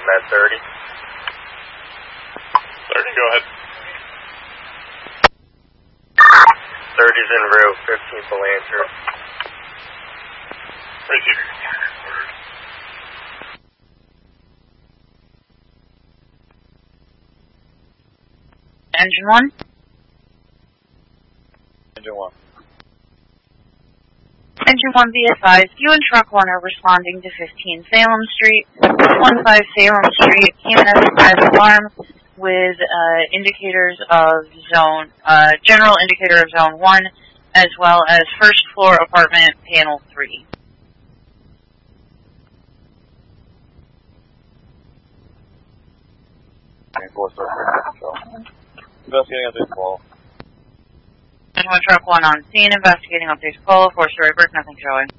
at 30. 30, go ahead. 30's en route, 15th will answer. Receive. Engine 1? Engine 1. Engine 1, be advised, you and Truck 1 are responding to 15 Salem Street. 15 Salem Street came in as a private alarm with indicators of general indicator of Zone 1, as well as first floor apartment panel 3. Investigating updates call. Engine 1, Truck 1 on scene, investigating updates call, 4-story brick, nothing showing.